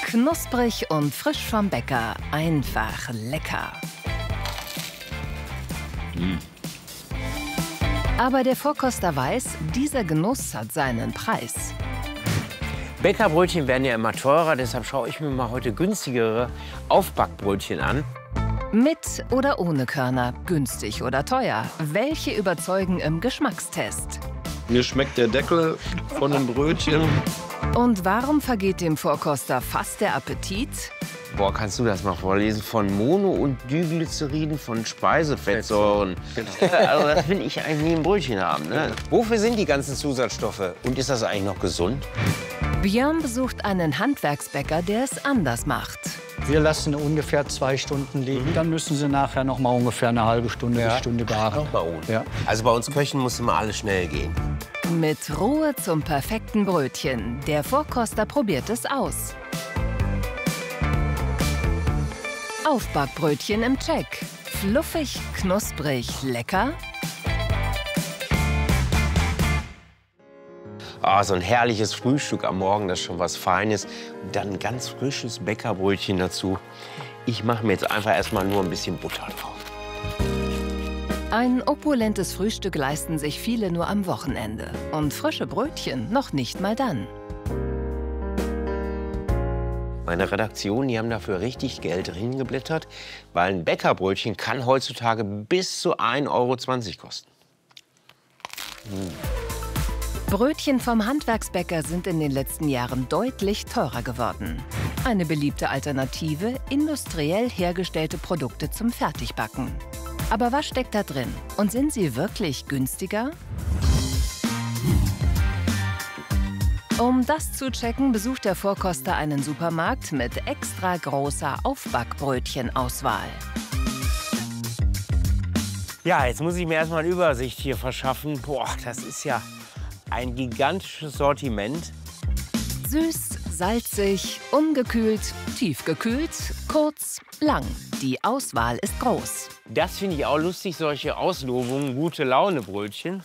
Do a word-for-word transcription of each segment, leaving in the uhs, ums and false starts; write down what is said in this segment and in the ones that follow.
Knusprig und frisch vom Bäcker. Einfach lecker. Mm. Aber der Vorkoster weiß, dieser Genuss hat seinen Preis. Bäckerbrötchen werden ja immer teurer, deshalb schaue ich mir mal heute günstigere Aufbackbrötchen an. Mit oder ohne Körner, günstig oder teuer. Welche überzeugen im Geschmackstest? Mir schmeckt der Deckel von dem Brötchen. Und warum vergeht dem Vorkoster fast der Appetit? Boah, kannst du das mal vorlesen? Von Mono- und Diglyceriden von Speisefettsäuren. Genau. Also das will ich eigentlich nie im Brötchen haben. Ne? Wofür sind die ganzen Zusatzstoffe? Und ist das eigentlich noch gesund? Björn besucht einen Handwerksbäcker, der es anders macht. Wir lassen ungefähr zwei Stunden liegen. Mhm. Dann müssen sie nachher noch mal ungefähr eine halbe Stunde, ja. eine Stunde garen. Ja. Also bei uns Köchen muss immer alles schnell gehen. Mit Ruhe zum perfekten Brötchen. Der Vorkoster probiert es aus. Aufbackbrötchen im Check. Fluffig, knusprig, lecker. Ah, so ein herrliches Frühstück am Morgen, das ist schon was Feines. Und dann ein ganz frisches Bäckerbrötchen dazu. Ich mache mir jetzt einfach erstmal nur ein bisschen Butter drauf. Ein opulentes Frühstück leisten sich viele nur am Wochenende. Und frische Brötchen noch nicht mal dann. Meine Redaktion, die haben dafür richtig Geld hingeblättert, weil ein Bäckerbrötchen kann heutzutage bis zu ein Euro zwanzig kosten. Hm. Brötchen vom Handwerksbäcker sind in den letzten Jahren deutlich teurer geworden. Eine beliebte Alternative, industriell hergestellte Produkte zum Fertigbacken. Aber was steckt da drin? Und sind sie wirklich günstiger? Um das zu checken, besucht der Vorkoster einen Supermarkt mit extra großer Aufbackbrötchenauswahl. Ja, jetzt muss ich mir erstmal eine Übersicht hier verschaffen. Boah, das ist ja ein gigantisches Sortiment. Süß, salzig, ungekühlt, tiefgekühlt, kurz, lang. Die Auswahl ist groß. Das finde ich auch lustig, solche Auslobungen, gute Laune-Brötchen.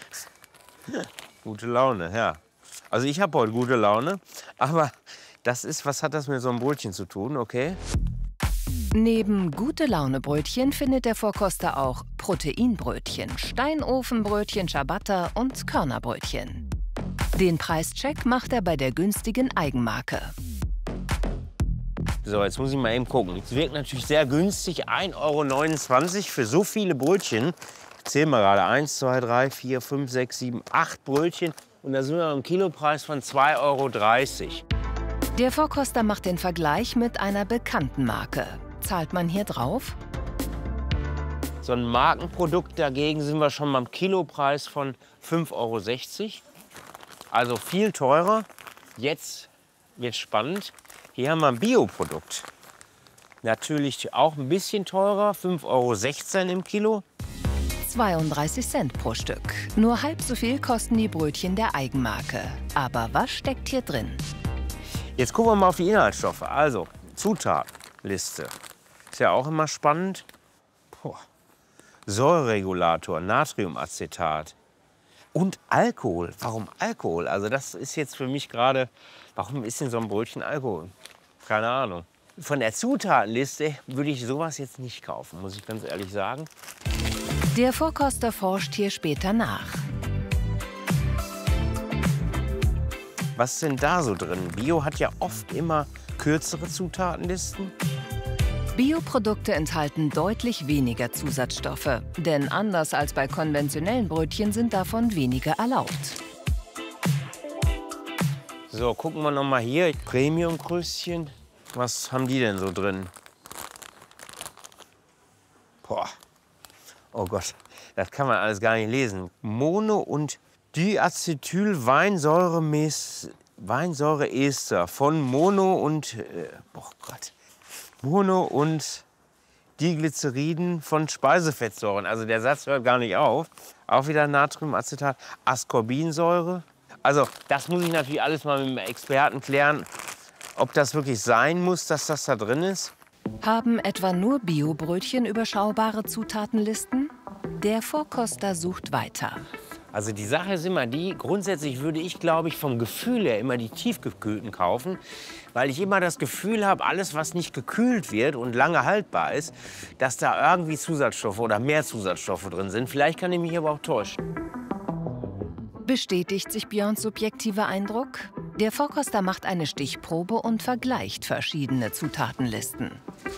Gute Laune, ja. Also ich habe heute gute Laune, aber das ist, was hat das mit so einem Brötchen zu tun, okay? Neben Gute-Laune-Brötchen findet der Vorkoster auch Proteinbrötchen, Steinofenbrötchen, Ciabatta und Körnerbrötchen. Den Preischeck macht er bei der günstigen Eigenmarke. So, jetzt muss ich mal eben gucken. Es wirkt natürlich sehr günstig, ein Euro neunundzwanzig für so viele Brötchen. Ich zähle mal gerade, eins, zwei, drei, vier, fünf, sechs, sieben, acht Brötchen. Und da sind wir im Kilopreis von zwei Euro dreißig. Der Vorkoster macht den Vergleich mit einer bekannten Marke. Zahlt man hier drauf? So ein Markenprodukt dagegen sind wir schon beim Kilopreis von fünf Euro sechzig. Also viel teurer. Jetzt wird spannend. Hier haben wir ein Bioprodukt. Natürlich auch ein bisschen teurer, fünf Euro sechzehn im Kilo. zweiunddreißig Cent pro Stück. Nur halb so viel kosten die Brötchen der Eigenmarke. Aber was steckt hier drin? Jetzt gucken wir mal auf die Inhaltsstoffe. Also, Zutatenliste. Ist ja auch immer spannend. Boah. Säureregulator, Natriumacetat und Alkohol. Warum Alkohol? Also das ist jetzt für mich gerade, warum ist in so einem Brötchen Alkohol? Keine Ahnung. Von der Zutatenliste würde ich sowas jetzt nicht kaufen, muss ich ganz ehrlich sagen. Der Vorkoster forscht hier später nach. Was ist denn da so drin? Bio hat ja oft immer kürzere Zutatenlisten. Bioprodukte enthalten deutlich weniger Zusatzstoffe. Denn anders als bei konventionellen Brötchen sind davon weniger erlaubt. So, gucken wir noch mal hier. Premium-Kröschen. Was haben die denn so drin? Boah. Oh Gott, das kann man alles gar nicht lesen. Mono- und Diacetylweinsäuremes- Weinsäureester von Mono und äh, oh Gott. Mono- und Diglyceriden von Speisefettsäuren. Also der Satz hört gar nicht auf. Auch wieder Natriumacetat, Ascorbinsäure. Also das muss ich natürlich alles mal mit dem Experten klären, ob das wirklich sein muss, dass das da drin ist. Haben etwa nur Biobrötchen überschaubare Zutatenlisten? Der Vorkoster sucht weiter. Also die Sache ist immer die, grundsätzlich würde ich, glaube ich, vom Gefühl her immer die tiefgekühlten kaufen, weil ich immer das Gefühl habe, alles, was nicht gekühlt wird und lange haltbar ist, dass da irgendwie Zusatzstoffe oder mehr Zusatzstoffe drin sind. Vielleicht kann ich mich aber auch täuschen. Bestätigt sich Björns subjektiver Eindruck? Der Vorkoster macht eine Stichprobe und vergleicht verschiedene Zutatenlisten.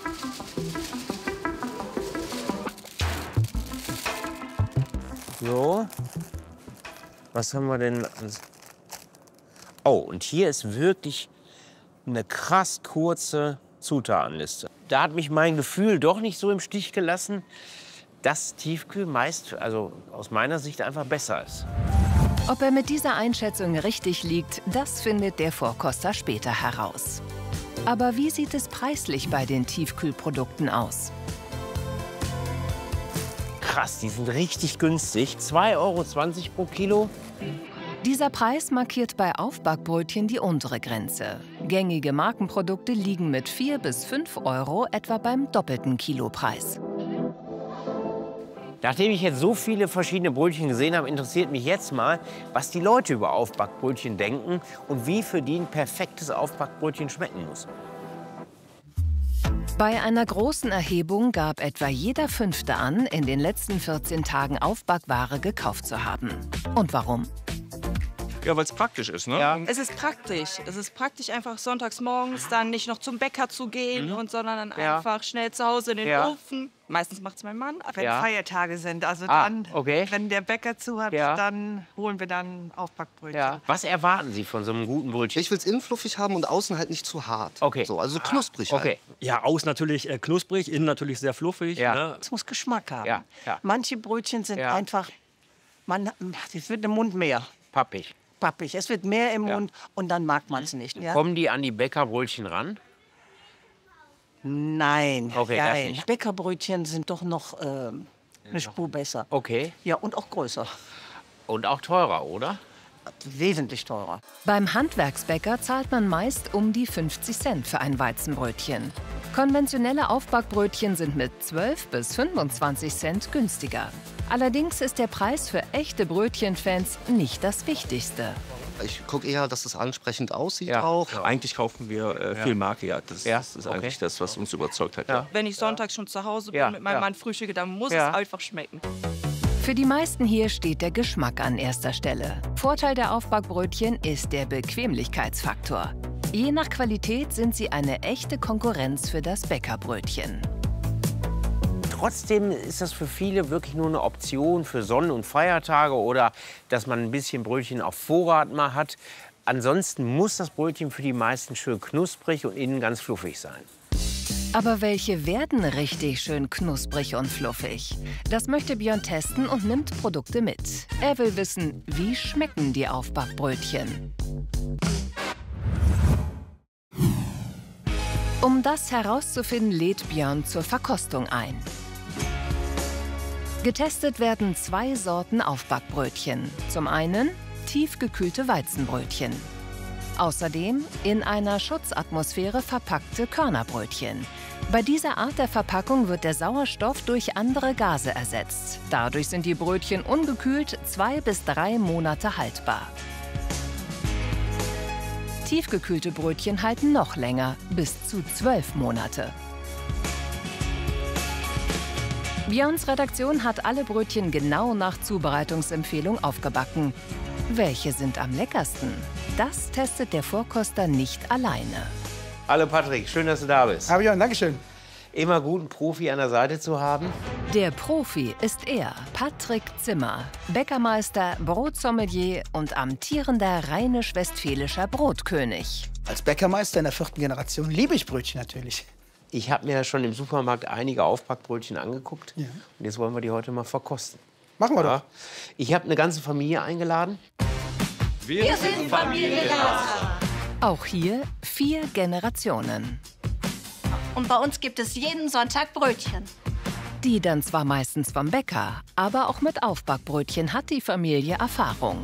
So, was haben wir denn? Oh, und hier ist wirklich eine krass kurze Zutatenliste. Da hat mich mein Gefühl doch nicht so im Stich gelassen, dass Tiefkühl meist, also aus meiner Sicht, einfach besser ist. Ob er mit dieser Einschätzung richtig liegt, das findet der Vorkoster später heraus. Aber wie sieht es preislich bei den Tiefkühlprodukten aus? Krass, die sind richtig günstig. zwei Euro zwanzig pro Kilo. Dieser Preis markiert bei Aufbackbrötchen die untere Grenze. Gängige Markenprodukte liegen mit vier bis fünf Euro etwa beim doppelten Kilopreis. Nachdem ich jetzt so viele verschiedene Brötchen gesehen habe, interessiert mich jetzt mal, was die Leute über Aufbackbrötchen denken und wie für die ein perfektes Aufbackbrötchen schmecken muss. Bei einer großen Erhebung gab etwa jeder Fünfte an, in den letzten vierzehn Tagen Aufbackware gekauft zu haben. Und warum? Ja, weil es praktisch ist, ne? Ja. Es ist praktisch. Es ist praktisch, einfach sonntags morgens dann nicht noch zum Bäcker zu gehen, Mhm. und, sondern dann Ja. einfach schnell zu Hause in den Ja. Ofen. Meistens macht es mein Mann. Wenn Ja. Feiertage sind, also Ah, dann, okay. wenn der Bäcker zu hat, Ja. dann holen wir dann Aufbackbrötchen. Ja. Was erwarten Sie von so einem guten Brötchen? Ich will es innen fluffig haben und außen halt nicht zu hart. Okay. So, also knusprig halt. Okay. Ja, außen natürlich äh, knusprig, innen natürlich sehr fluffig. Ja. Ne? Es muss Geschmack haben. Ja, ja. Manche Brötchen sind Ja. einfach, man, es wird im Mund mehr. Pappig. Pappig. Es wird mehr im Ja. Mund und dann mag man es nicht. Ja? Kommen die an die Bäckerbrötchen ran? Nein. Okay, das nein. nicht. Bäckerbrötchen sind doch noch ähm, eine Spur besser. Okay. Ja, und auch größer. Und auch teurer, oder? Wesentlich teurer. Beim Handwerksbäcker zahlt man meist um die fünfzig Cent für ein Weizenbrötchen. Konventionelle Aufbackbrötchen sind mit zwölf bis fünfundzwanzig Cent günstiger. Allerdings ist der Preis für echte Brötchenfans nicht das Wichtigste. Ich gucke eher, dass es ansprechend aussieht Ja. auch. Ja, eigentlich kaufen wir äh, viel Marke, ja. Das, Ja, das ist okay. eigentlich das, was uns überzeugt hat. Ja. Wenn ich sonntags schon zu Hause bin Ja. mit meinem Ja. Mann frühstücke, dann muss Ja. es einfach schmecken. Für die meisten hier steht der Geschmack an erster Stelle. Vorteil der Aufbackbrötchen ist der Bequemlichkeitsfaktor. Je nach Qualität sind sie eine echte Konkurrenz für das Bäckerbrötchen. Trotzdem ist das für viele wirklich nur eine Option für Sonnen- und Feiertage oder dass man ein bisschen Brötchen auf Vorrat mal hat. Ansonsten muss das Brötchen für die meisten schön knusprig und innen ganz fluffig sein. Aber welche werden richtig schön knusprig und fluffig? Das möchte Björn testen und nimmt Produkte mit. Er will wissen, wie schmecken die Aufbackbrötchen? Um das herauszufinden, lädt Björn zur Verkostung ein. Getestet werden zwei Sorten Aufbackbrötchen. Zum einen tiefgekühlte Weizenbrötchen. Außerdem in einer Schutzatmosphäre verpackte Körnerbrötchen. Bei dieser Art der Verpackung wird der Sauerstoff durch andere Gase ersetzt. Dadurch sind die Brötchen ungekühlt zwei bis drei Monate haltbar. Tiefgekühlte Brötchen halten noch länger, bis zu zwölf Monate. Björns Redaktion hat alle Brötchen genau nach Zubereitungsempfehlung aufgebacken. Welche sind am leckersten? Das testet der Vorkoster nicht alleine. Hallo Patrick, schön, dass du da bist. Herr Björn, Dankeschön. Immer gut, einen Profi an der Seite zu haben. Der Profi ist er, Patrick Zimmer, Bäckermeister, Brotsommelier und amtierender rheinisch-westfälischer Brotkönig. Als Bäckermeister in der vierten Generation liebe ich Brötchen natürlich. Ich habe mir schon im Supermarkt einige Aufbackbrötchen angeguckt. Ja. Und jetzt wollen wir die heute mal verkosten. Machen wir Ja. doch. Ich habe eine ganze Familie eingeladen. Wir, sind Familie Glas. Auch hier vier Generationen. Und bei uns gibt es jeden Sonntag Brötchen. Die dann zwar meistens vom Bäcker, aber auch mit Aufbackbrötchen hat die Familie Erfahrung.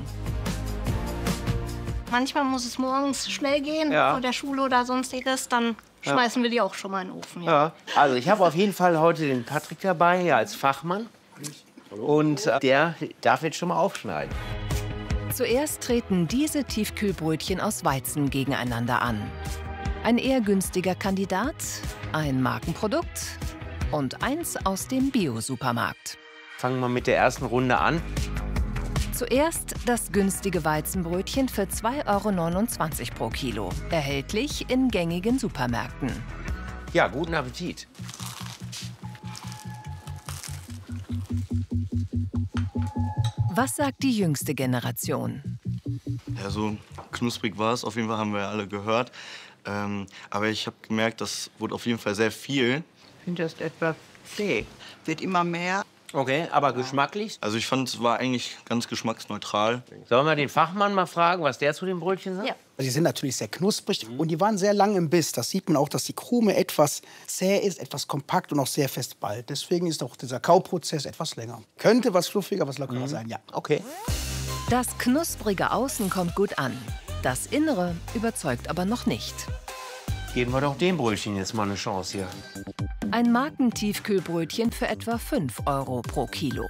Manchmal muss es morgens schnell gehen, Ja. vor der Schule oder sonstiges, dann schmeißen wir die auch schon mal in den Ofen. Ja. Ja. Also ich habe auf jeden Fall heute den Patrick dabei, hier als Fachmann. Und äh, der darf jetzt schon mal aufschneiden. Zuerst treten diese Tiefkühlbrötchen aus Weizen gegeneinander an. Ein eher günstiger Kandidat, ein Markenprodukt und eins aus dem Bio-Supermarkt. Fangen wir mit der ersten Runde an. Zuerst das günstige Weizenbrötchen für zwei Euro neunundzwanzig pro Kilo. Erhältlich in gängigen Supermärkten. Ja, guten Appetit. Was sagt die jüngste Generation? Ja, so knusprig war es. Auf jeden Fall haben wir ja alle gehört. Ähm, aber ich habe gemerkt, das wurde auf jeden Fall sehr viel. Ich finde das etwas zäh. Wird immer mehr. Okay, aber geschmacklich? Also ich fand, es war eigentlich ganz geschmacksneutral. Sollen wir den Fachmann mal fragen, was der zu den Brötchen sagt? Ja. Die sind natürlich sehr knusprig und die waren sehr lang im Biss. Das sieht man auch, dass die Krume etwas zäh ist, etwas kompakt und auch sehr fest ballt. Deswegen ist auch dieser Kauprozess etwas länger. Könnte was fluffiger, was lockerer mhm. sein, ja. Okay. Das knusprige Außen kommt gut an. Das Innere überzeugt aber noch nicht. Geben wir doch dem Brötchen jetzt mal eine Chance hier. Ein Markentiefkühlbrötchen für etwa fünf Euro pro Kilo.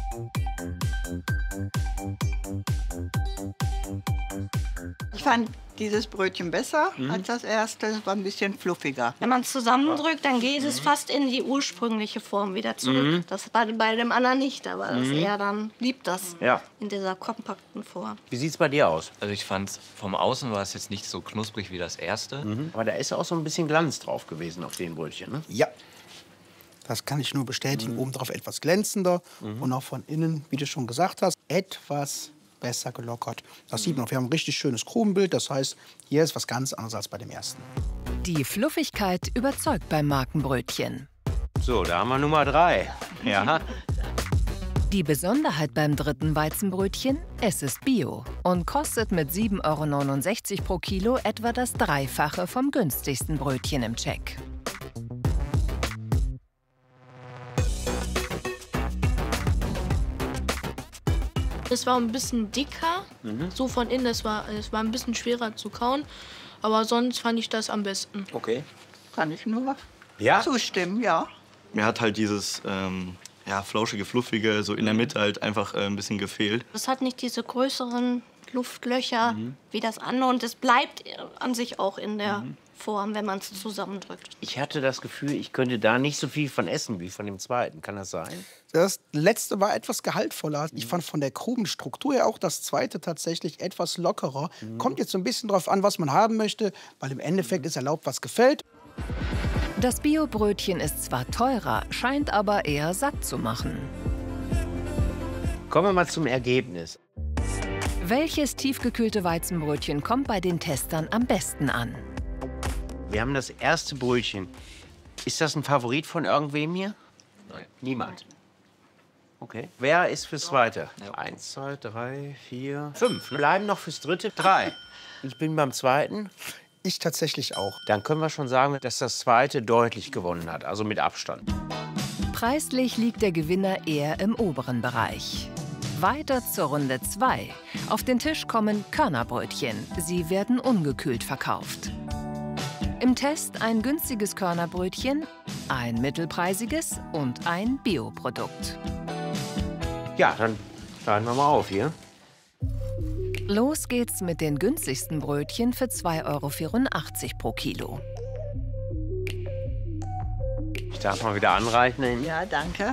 Ich fand dieses Brötchen besser mhm. als das erste. Es war ein bisschen fluffiger. Wenn man es zusammendrückt, dann geht es fast in die ursprüngliche Form wieder zurück. Mhm. Das war bei dem anderen nicht, aber das Mhm. er dann liebt das Ja. in dieser kompakten Form. Wie sieht's bei dir aus? Also ich fand, vom Außen war es jetzt nicht so knusprig wie das erste. Mhm. Aber da ist auch so ein bisschen Glanz drauf gewesen auf den Brötchen, ne? Ja. Das kann ich nur bestätigen. Mhm. Obendrauf etwas glänzender mhm. und auch von innen, wie du schon gesagt hast, etwas besser gelockert. Das sieht man. Wir haben ein richtig schönes Krumenbild. Das heißt, hier ist was ganz anderes als bei dem ersten. Die Fluffigkeit überzeugt beim Markenbrötchen. So, da haben wir Nummer drei. Ja. Die Besonderheit beim dritten Weizenbrötchen, es ist Bio und kostet mit sieben Euro neunundsechzig pro Kilo etwa das Dreifache vom günstigsten Brötchen im Check. Es war ein bisschen dicker, Mhm. so von innen, es war, es war ein bisschen schwerer zu kauen. Aber sonst fand ich das am besten. Okay. Kann ich nur Ja? zustimmen, ja. Mir hat halt dieses ähm, ja, flauschige, fluffige so in der Mitte halt einfach äh, ein bisschen gefehlt. Es hat nicht diese größeren Luftlöcher Mhm. wie das andere und es bleibt an sich auch in der Mhm. Form, wenn man es zusammendrückt. Ich hatte das Gefühl, ich könnte da nicht so viel von essen wie von dem zweiten. Kann das sein? Das letzte war etwas gehaltvoller. Ich fand von der Krumenstruktur her auch das zweite tatsächlich etwas lockerer. Mhm. Kommt jetzt so ein bisschen drauf an, was man haben möchte, weil im Endeffekt ist erlaubt, was gefällt. Das Bio-Brötchen ist zwar teurer, scheint aber eher satt zu machen. Kommen wir mal zum Ergebnis. Welches tiefgekühlte Weizenbrötchen kommt bei den Testern am besten an? Wir haben das erste Brötchen. Ist das ein Favorit von irgendwem hier? Nein. Niemand. Okay. Wer ist fürs zweite? Eins, zwei, drei, vier, fünf. Bleiben noch fürs dritte drei. Ich bin beim zweiten. Ich tatsächlich auch. Dann können wir schon sagen, dass das zweite deutlich gewonnen hat, also mit Abstand. Preislich liegt der Gewinner eher im oberen Bereich. Weiter zur Runde zwei. Auf den Tisch kommen Körnerbrötchen. Sie werden ungekühlt verkauft. Im Test ein günstiges Körnerbrötchen, ein mittelpreisiges und ein Bioprodukt. Ja, dann schneiden wir mal auf hier. Los geht's mit den günstigsten Brötchen für zwei Euro vierundachtzig pro Kilo. Ich darf mal wieder anreichen. Ja, danke.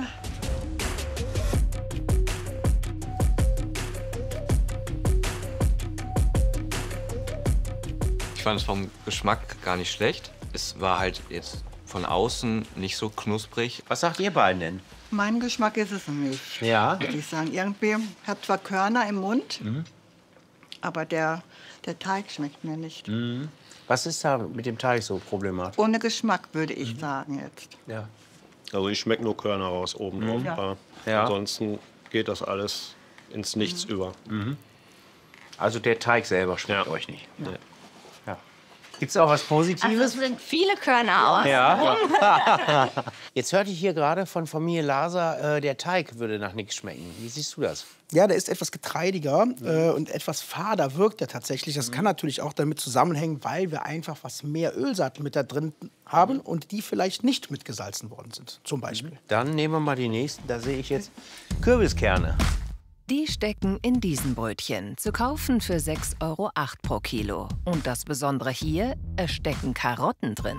Ich fand es vom Geschmack gar nicht schlecht. Es war halt jetzt von außen nicht so knusprig. Was sagt ihr beiden denn? Mein Geschmack ist es nicht. Ja? Würde ich sagen, irgendwie hat zwar Körner im Mund, Mhm. aber der, der Teig schmeckt mir nicht. Mhm. Was ist da mit dem Teig so problematisch? Ohne Geschmack, würde ich sagen jetzt. Ja. Also ich schmecke nur Körner raus oben drauf. Mhm. Ja. Ja. Ansonsten geht das alles ins Nichts über. Mhm. Also der Teig selber schmeckt euch nicht? Nee. Ja. Gibt es auch was Also Positives? es sind viele Körner aus. Ja. Jetzt hörte ich hier gerade von Familie Laser, äh, der Teig würde nach nichts schmecken. Wie siehst du das? Ja, der ist etwas getreidiger äh, und etwas fader wirkt er tatsächlich. Das kann natürlich auch damit zusammenhängen, weil wir einfach was mehr Ölsaaten mit da drin haben und die vielleicht nicht mitgesalzen worden sind, zum Beispiel. Dann nehmen wir mal die nächsten. Da sehe ich jetzt Kürbiskerne. Die stecken in diesen Brötchen, zu kaufen für sechs Euro acht pro Kilo. Und das Besondere hier, es stecken Karotten drin.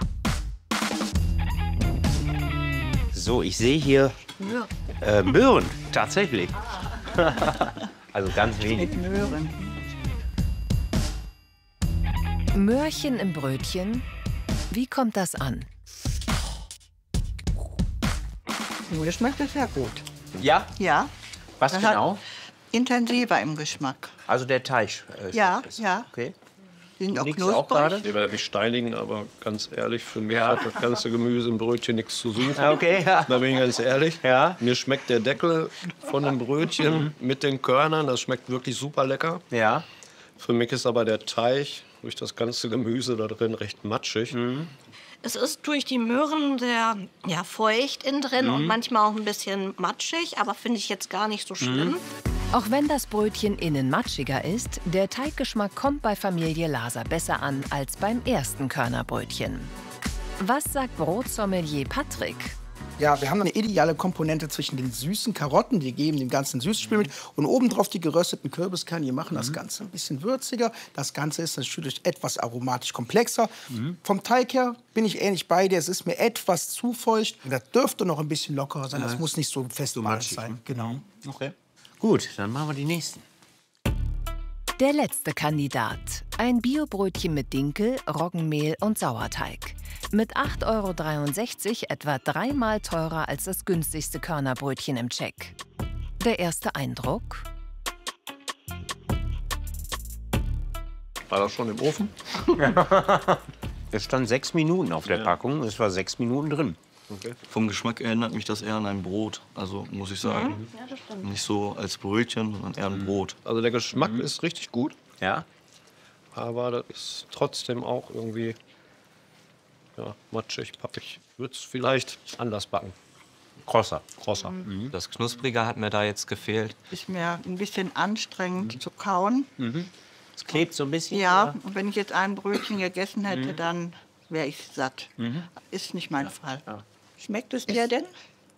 So, ich sehe hier äh, Möhren, tatsächlich. Also ganz wenig. Mit Möhren. Möhrchen im Brötchen, wie kommt das an? Oh, das schmeckt sehr gut. Ja? Ja. Was Das genau? hat intensiver im Geschmack. Also der Teig. Äh, Ja, schmeckt es. ja. Okay. Die sind auch Nix knusprig. auch gerade? Ich werde mich steinigen, aber ganz ehrlich, für mich hat das ganze Gemüse im Brötchen nichts zu suchen. Okay, ja. Da bin ich ganz ehrlich. Ja. Mir schmeckt der Deckel von dem Brötchen mit den Körnern, das schmeckt wirklich super lecker. Ja. Für mich ist aber der Teig durch das ganze Gemüse da drin recht matschig. Es ist durch die Möhren sehr ja, feucht innen drin Mhm. und manchmal auch ein bisschen matschig, aber finde ich jetzt gar nicht so schlimm. Auch wenn das Brötchen innen matschiger ist, der Teiggeschmack kommt bei Familie Laser besser an als beim ersten Körnerbrötchen. Was sagt Brotsommelier Patrick? Ja, wir haben eine ideale Komponente zwischen den süßen Karotten, die geben dem Ganzen Süßspiel mit, und obendrauf die gerösteten Kürbiskerne, die machen das Ganze ein bisschen würziger. Das Ganze ist natürlich etwas aromatisch komplexer. Vom Teig her bin ich ähnlich bei dir, es ist mir etwas zu feucht. Das dürfte noch ein bisschen lockerer sein, das Ja. muss nicht so fest matschig, sein. ne? Genau. Okay. Gut, dann machen wir die nächsten. Der letzte Kandidat. Ein Biobrötchen mit Dinkel, Roggenmehl und Sauerteig. Mit acht Euro dreiundsechzig etwa dreimal teurer als das günstigste Körnerbrötchen im Check. Der erste Eindruck? War das schon im Ofen? Es stand sechs Minuten auf der Packung, es war sechs Minuten drin. Okay. Vom Geschmack erinnert mich das eher an ein Brot, also muss ich sagen. Ja, das stimmt. Nicht so als Brötchen, sondern eher ein Brot. Also der Geschmack ist richtig gut. Ja. Aber das ist trotzdem auch irgendwie ja, matschig, pappig. Würde es vielleicht anders backen. Krosser. Krosser. Das Knusprige hat mir da jetzt gefehlt. Ist mir ein bisschen anstrengend zu kauen. Es klebt so ein bisschen. Ja, oder? und wenn ich jetzt ein Brötchen gegessen hätte, dann wäre ich satt. Ist nicht mein Fall. Schmeckt es dir denn?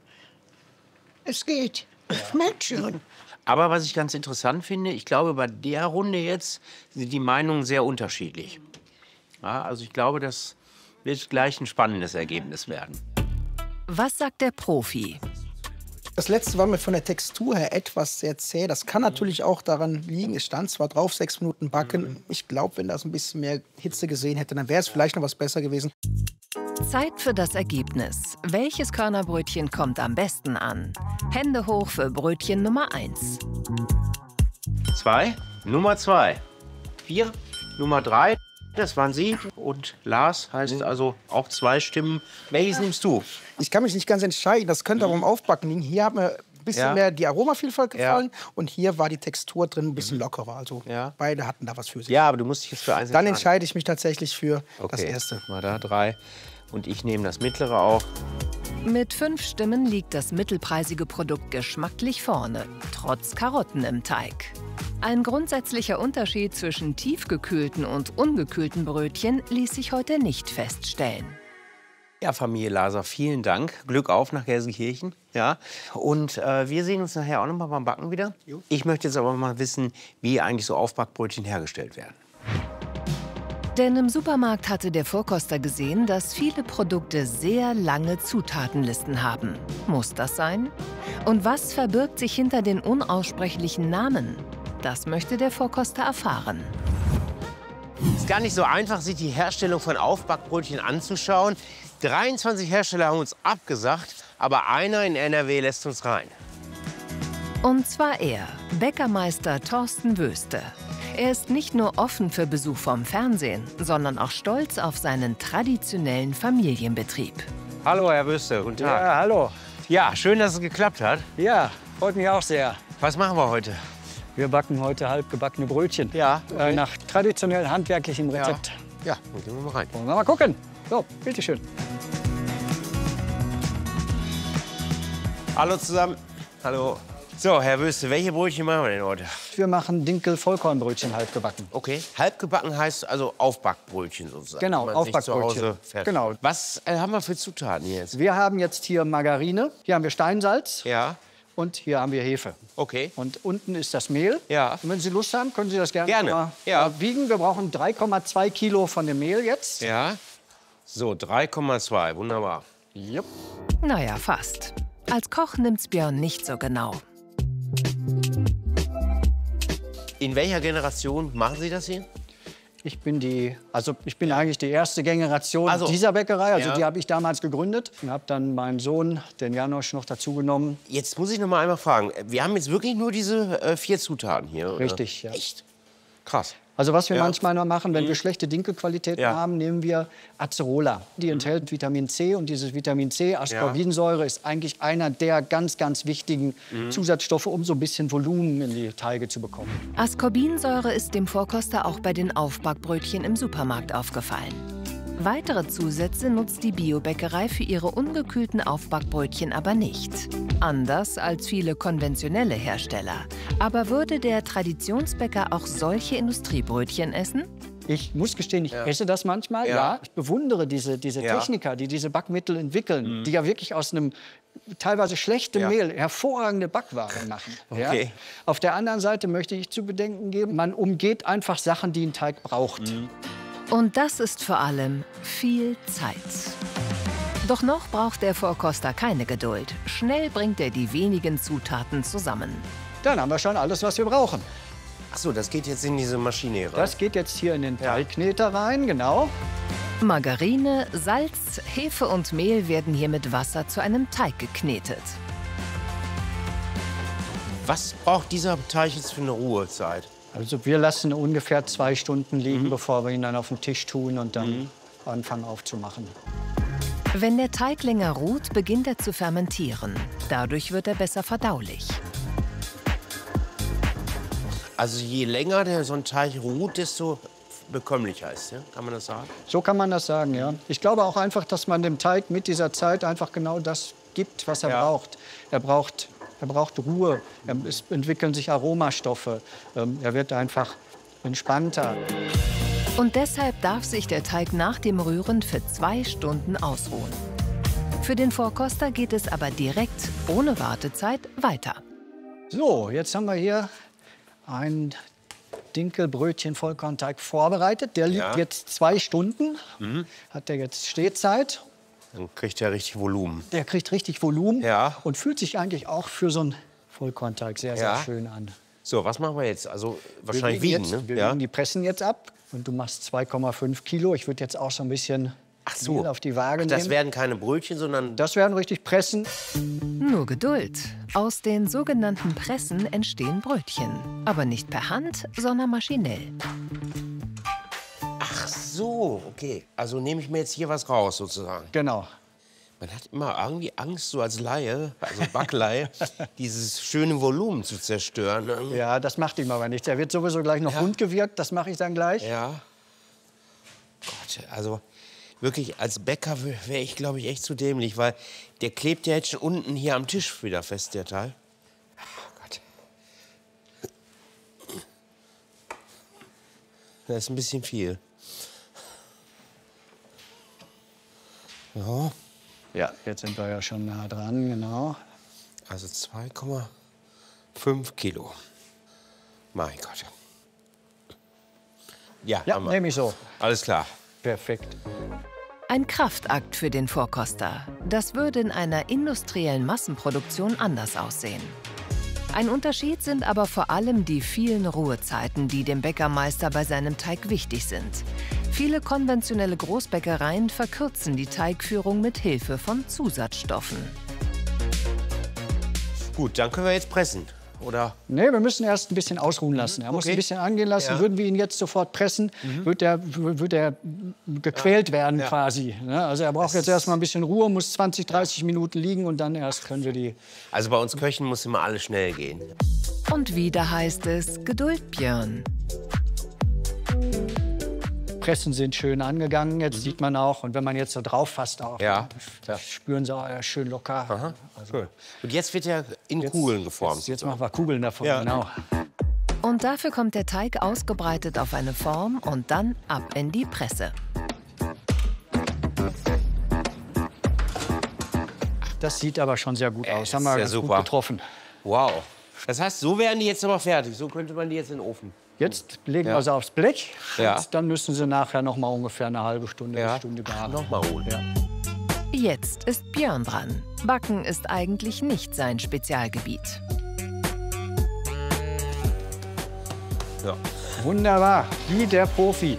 Es geht. Schmeckt schon. Aber was ich ganz interessant finde, ich glaube, bei der Runde jetzt sind die Meinungen sehr unterschiedlich. Ja, also ich glaube, das wird gleich ein spannendes Ergebnis werden. Was sagt der Profi? Das letzte war mir von der Textur her etwas sehr zäh. Das kann natürlich auch daran liegen, es stand zwar drauf, sechs Minuten backen. Ich glaube, wenn das ein bisschen mehr Hitze gesehen hätte, dann wäre es vielleicht noch was besser gewesen. Zeit für das Ergebnis. Welches Körnerbrötchen kommt am besten an? Hände hoch für Brötchen Nummer eins. Zwei, Nummer zwei. Vier, Nummer drei. Das waren Sie. Und Lars heißt also auch zwei Stimmen. Welches nimmst du? Ich kann mich nicht ganz entscheiden, das könnte aber im Aufbacken liegen. Hier hat mir ein bisschen Ja. mehr die Aromavielfalt gefallen Ja. und hier war die Textur drin ein bisschen lockerer. Also beide hatten da was für sich. Ja, aber du musst dich jetzt für eins Dann entscheiden. entscheide ich mich tatsächlich für das Okay, erste. mal da drei. Und ich nehme das mittlere auch. Mit fünf Stimmen liegt das mittelpreisige Produkt geschmacklich vorne, trotz Karotten im Teig. Ein grundsätzlicher Unterschied zwischen tiefgekühlten und ungekühlten Brötchen ließ sich heute nicht feststellen. Ja, Familie Laser, vielen Dank. Glück auf nach Gelsenkirchen. Ja. Und äh, wir sehen uns nachher auch noch mal beim Backen wieder. Ich möchte jetzt aber mal wissen, wie eigentlich so Aufbackbrötchen hergestellt werden. Denn im Supermarkt hatte der Vorkoster gesehen, dass viele Produkte sehr lange Zutatenlisten haben. Muss das sein? Und was verbirgt sich hinter den unaussprechlichen Namen? Das möchte der Vorkoster erfahren. Es ist gar nicht so einfach, sich die Herstellung von Aufbackbrötchen anzuschauen. dreiundzwanzig Hersteller haben uns abgesagt, aber einer in N R W lässt uns rein. Und zwar er, Bäckermeister Thorsten Wöste. Er ist nicht nur offen für Besuch vom Fernsehen, sondern auch stolz auf seinen traditionellen Familienbetrieb. Hallo, Herr Wöste, guten Tag. Ja, hallo. Ja, schön, dass es geklappt hat. Ja, freut mich auch sehr. Was machen wir heute? Wir backen heute halbgebackene Brötchen. Ja, okay. äh, nach traditionell handwerklichem Rezept. Ja, dann gehen wir mal rein. Wollen wir mal gucken. So, bitteschön. Hallo zusammen. Hallo. So, Herr Wüste, welche Brötchen machen wir denn heute? Wir machen Dinkel-Vollkornbrötchen halbgebacken. Okay. Halbgebacken heißt also Aufbackbrötchen sozusagen. Genau, die man sich Aufbackbrötchen. zu Hause fertigt. Genau. Was äh, haben wir für Zutaten hier jetzt? Wir haben jetzt hier Margarine, hier haben wir Steinsalz. Ja. Und hier haben wir Hefe. Okay. Und unten ist das Mehl. Ja. Und wenn Sie Lust haben, können Sie das gerne, Gerne. mal Ja. wiegen. Wir brauchen drei Komma zwei Kilo von dem Mehl jetzt. Ja. So, drei Komma zwei, wunderbar. Jupp. Naja, fast. Als Koch nimmt's Björn nicht so genau. In welcher Generation machen Sie das hier? Ich bin die, also ich bin eigentlich die erste Generation Also, dieser Bäckerei. Also ja. die habe ich damals gegründet und habe dann meinen Sohn, den Janosch, noch dazu genommen. Jetzt muss ich noch mal einmal fragen. Wir haben jetzt wirklich nur diese äh, vier Zutaten hier? Oder? Richtig, ja. Echt? Krass. Also was wir Ja. manchmal noch machen, wenn Mhm. wir schlechte Dinkelqualitäten Ja. haben, nehmen wir Acerola. Die enthält Vitamin C und dieses Vitamin C, Ascorbinsäure, ist eigentlich einer der ganz, ganz wichtigen Mhm. Zusatzstoffe, um so ein bisschen Volumen in die Teige zu bekommen. Ascorbinsäure ist dem Vorkoster auch bei den Aufbackbrötchen im Supermarkt aufgefallen. Weitere Zusätze nutzt die Biobäckerei für ihre ungekühlten Aufbackbrötchen aber nicht. Anders als viele konventionelle Hersteller. Aber würde der Traditionsbäcker auch solche Industriebrötchen essen? Ich muss gestehen, ich Ja. esse das manchmal. Ja. Ja. Ich bewundere diese, diese Ja. Techniker, die diese Backmittel entwickeln, Mhm. die ja wirklich aus einem teilweise schlechtem Ja. Mehl hervorragende Backwaren machen. Okay. Ja? Auf der anderen Seite möchte ich zu bedenken geben, man umgeht einfach Sachen, die ein Teig braucht. Mhm. Und das ist vor allem viel Zeit. Doch noch braucht der Vorkoster keine Geduld. Schnell bringt er die wenigen Zutaten zusammen. Dann haben wir schon alles, was wir brauchen. Ach so, das geht jetzt in diese Maschine rein. Das geht jetzt hier in den Teigkneter rein, genau. Margarine, Salz, Hefe und Mehl werden hier mit Wasser zu einem Teig geknetet. Was braucht dieser Teig jetzt für eine Ruhezeit? Also wir lassen ungefähr zwei Stunden liegen, bevor wir ihn dann auf den Tisch tun und dann anfangen aufzumachen. Wenn der Teig länger ruht, beginnt er zu fermentieren. Dadurch wird er besser verdaulich. Also je länger der so ein Teig ruht, desto bekömmlicher ist, ja? Kann man das sagen? So kann man das sagen, ja. Ich glaube auch einfach, dass man dem Teig mit dieser Zeit einfach genau das gibt, was er Ja. braucht. Er braucht. Er braucht Ruhe, er, es entwickeln sich Aromastoffe, ähm, er wird einfach entspannter. Und deshalb darf sich der Teig nach dem Rühren für zwei Stunden ausruhen. Für den Vorkoster geht es aber direkt, ohne Wartezeit, weiter. So, jetzt haben wir hier ein Dinkelbrötchen Vollkornteig vorbereitet. Der liegt Ja. jetzt zwei Stunden, Mhm. hat der jetzt Stehzeit. Dann kriegt er richtig Volumen. Der kriegt richtig Volumen Ja. und fühlt sich eigentlich auch für so einen Vollkornteig sehr, sehr Ja. schön an. So, was machen wir jetzt? Also wahrscheinlich wir wiegen, jetzt, ne? Wir Ja. wiegen die Pressen jetzt ab und du machst zwei Komma fünf Kilo. Ich würde jetzt auch so ein bisschen Ach so. Mehl auf die Waage Ach, das nehmen. werden keine Brötchen, sondern... Das werden richtig Pressen. Nur Geduld. Aus den sogenannten Pressen entstehen Brötchen. Aber nicht per Hand, sondern maschinell. Ach so, okay. Also nehme ich mir jetzt hier was raus, sozusagen. Genau. Man hat immer irgendwie Angst, so als Laie, also Backleihe, dieses schöne Volumen zu zerstören. ne? Ja, das macht ihm aber nichts. Er wird sowieso gleich noch Ja. rund gewirkt. Das mache ich dann gleich. Ja. Gott, also wirklich als Bäcker wäre ich, glaube ich, echt zu dämlich, weil der klebt ja jetzt schon unten hier am Tisch wieder fest, der Teil. Oh Gott. Das ist ein bisschen viel. Ja. Ja, jetzt sind wir ja schon nah dran, genau. Also zwei Komma fünf Kilo. Mein Gott. Ja, Ja, haben wir. nehme ich so. Alles klar. Perfekt. Ein Kraftakt für den Vorkoster. Das würde in einer industriellen Massenproduktion anders aussehen. Ein Unterschied sind aber vor allem die vielen Ruhezeiten, die dem Bäckermeister bei seinem Teig wichtig sind. Viele konventionelle Großbäckereien verkürzen die Teigführung mit Hilfe von Zusatzstoffen. Gut, dann können wir jetzt pressen, oder? Nee, wir müssen erst ein bisschen ausruhen lassen. Er muss Okay. ein bisschen angehen lassen. Ja. Würden wir ihn jetzt sofort pressen, Mhm. wird er, wird er gequält werden Ja. quasi. Ne? Also er braucht jetzt erst mal ein bisschen Ruhe, muss zwanzig, dreißig Minuten liegen und dann erst können wir die... Also bei uns Köchen muss immer alles schnell gehen. Und wieder heißt es Geduld, Björn. Pressen sind schön angegangen, jetzt sieht man auch. Und wenn man jetzt so drauf fasst auch, Ja. das spüren sie auch ja, schön locker. Aha. Cool. Und jetzt wird er in Kugeln geformt. Jetzt, jetzt machen wir Kugeln davon, Ja. genau. Und dafür kommt der Teig ausgebreitet auf eine Form und dann ab in die Presse. Das sieht aber schon sehr gut aus. Haben wir Sehr ganz super. gut getroffen. Wow. Das heißt, so werden die jetzt aber fertig. So könnte man die jetzt in den Ofen. Jetzt legen Ja. wir sie aufs Blech. Ja. Und dann müssen sie nachher noch mal ungefähr eine halbe Stunde, Ja. eine Stunde garen. Noch mal holen. Ja. Jetzt ist Björn dran. Backen ist eigentlich nicht sein Spezialgebiet. Ja. Wunderbar, wie der Profi.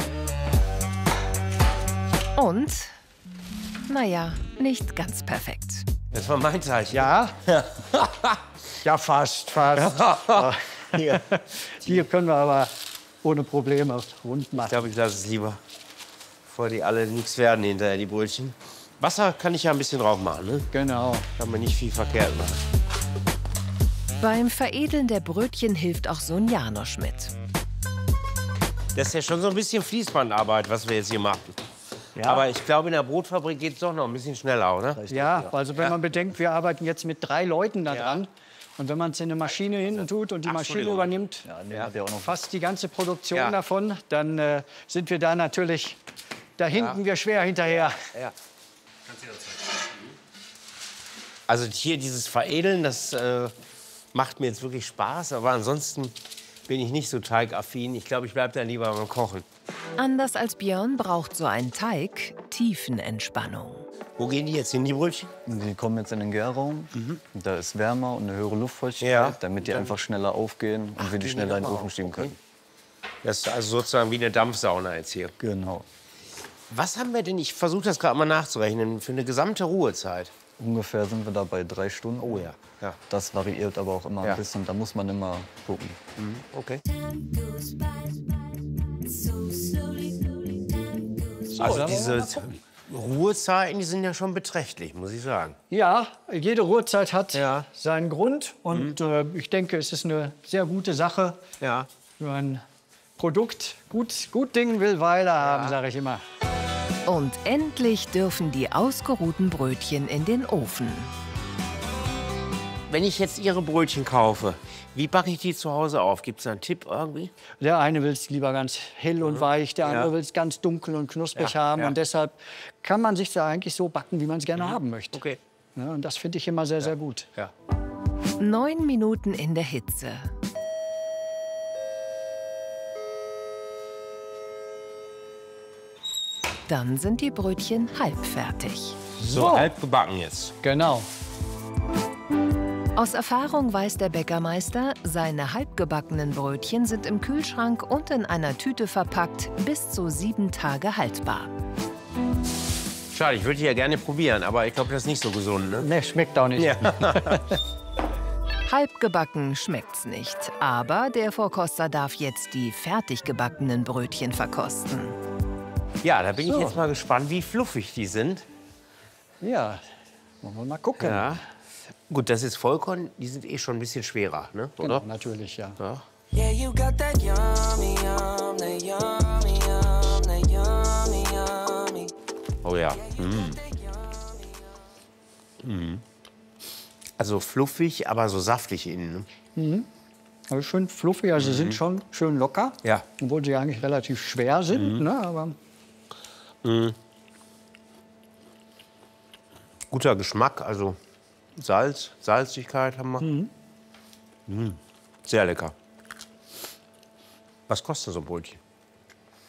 Und, naja, nicht ganz perfekt. Das war mein Zeichen. Ja? Ja, fast, fast. Hier. Die können wir aber ohne Probleme rund machen. Ich glaube, ich lasse es lieber. Bevor die alle nichts werden hinterher, die Brötchen. Wasser kann ich ja ein bisschen drauf machen, ne? Genau. Kann man nicht viel verkehrt machen. Beim Veredeln der Brötchen hilft auch Sohn Janosch mit. Das ist ja schon so ein bisschen Fließbandarbeit, was wir jetzt hier machen. Ja. Aber ich glaube, in der Brotfabrik geht es doch noch ein bisschen schneller, oder? Ja, also wenn man bedenkt, wir arbeiten jetzt mit drei Leuten da dran. Und wenn man es in eine Maschine hinten tut und die Maschine Entschuldigung. übernimmt fast die ganze Produktion Ja. davon, dann äh, sind wir da natürlich, da hinken wir schwer hinterher. Ja. Also hier dieses Veredeln, das äh, macht mir jetzt wirklich Spaß. Aber ansonsten bin ich nicht so teigaffin. Ich glaube, ich bleibe dann lieber beim Kochen. Anders als Björn braucht so ein Teig Tiefenentspannung. Wo gehen die jetzt hin, die Brötchen? Die kommen jetzt in den Gärraum. Da ist wärmer und eine höhere Luftfeuchtigkeit, Ja. damit die einfach schneller aufgehen und wir die gehen schneller in den die Ofen auf, schieben okay. können. Das ist also sozusagen wie eine Dampfsauna jetzt hier. Genau. Was haben wir denn, ich versuche das gerade mal nachzurechnen, für eine gesamte Ruhezeit? Ungefähr sind wir da bei drei Stunden. Oh ja. ja. Das variiert aber auch immer Ja. ein bisschen. Da muss man immer gucken. Mhm. Okay. Also diese Ruhezeiten, die sind ja schon beträchtlich, muss ich sagen. Ja, jede Ruhezeit hat Ja. seinen Grund. Und äh, ich denke, es ist eine sehr gute Sache, Ja. wenn man ein Produkt gut, gut Ding will Weile haben, sage ich immer. Und endlich dürfen die ausgeruhten Brötchen in den Ofen. Wenn ich jetzt Ihre Brötchen kaufe, wie backe ich die zu Hause auf? Gibt es einen Tipp irgendwie? Der eine will es lieber ganz hell und weich, der andere Ja. will es ganz dunkel und knusprig Ja, haben. ja. Und deshalb kann man sich da eigentlich so backen, wie man es gerne haben möchte. Okay. Ja, und das finde ich immer sehr, sehr gut. Ja. Neun Minuten in der Hitze. Dann sind die Brötchen halbfertig. So, halb gebacken jetzt. Genau. Aus Erfahrung weiß der Bäckermeister, seine halbgebackenen Brötchen sind im Kühlschrank und in einer Tüte verpackt bis zu sieben Tage haltbar. Schade, ich würde die ja gerne probieren, aber ich glaube, das ist nicht so gesund, ne? Ne, schmeckt auch nicht. Ja. Halbgebacken schmeckt's nicht, aber der Vorkoster darf jetzt die fertig gebackenen Brötchen verkosten. Ja, da bin So. ich jetzt mal gespannt, wie fluffig die sind. Ja, wollen wir mal gucken. Ja. Gut, das ist Vollkorn, die sind eh schon ein bisschen schwerer, ne? Genau, Oder? natürlich, ja. Ja. Yeah, you got that yummy, yum, that yummy, yum, that yummy, yummy. Oh ja. Mm. Mm. Also fluffig, aber so saftig innen. Ne? Mhm. Also schön fluffig, also sie sind schon schön locker. Ja. Obwohl sie eigentlich relativ schwer sind. Mhm. Ne, aber Mm. Guter Geschmack, also Salz, Salzigkeit haben wir. Mhm. Mm. Sehr lecker. Was kostet so ein Brötchen?